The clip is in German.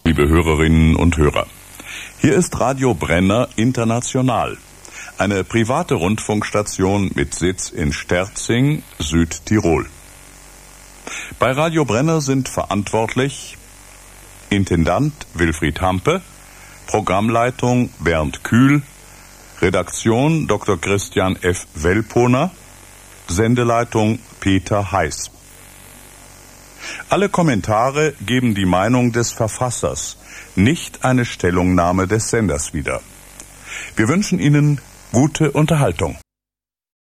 Liebe Hörerinnen und Hörer, hier ist Radio Brenner International, eine private Rundfunkstation mit Sitz in Sterzing, Südtirol. Bei Radio Brenner sind verantwortlich Intendant Wilfried Hampe, Programmleitung Bernd Kühl, Redaktion Dr. Christian F. Welponer, Sendeleitung Peter Heiß. Alle Kommentare geben die Meinung des Verfassers, nicht eine Stellungnahme des Senders wieder. Wir wünschen Ihnen gute Unterhaltung.